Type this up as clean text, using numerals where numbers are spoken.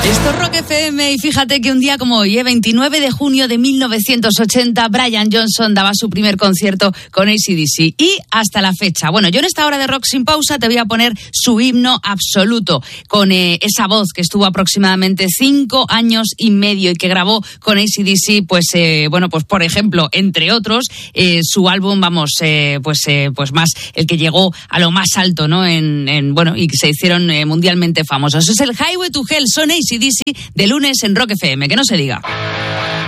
Esto es Rock FM y fíjate que un día como hoy, 29 de junio de 1980, Brian Johnson daba su primer concierto con AC/DC y hasta la fecha. Bueno, yo en esta hora de Rock Sin Pausa te voy a poner su himno absoluto con esa voz que estuvo aproximadamente 5 años y medio y que grabó con AC/DC, pues por ejemplo, entre otros, su álbum, pues más el que llegó a lo más alto, ¿no? Y que se hicieron mundialmente famosos. Es el Highway to Hell, son AC/DC de lunes en Rock FM, que no se diga.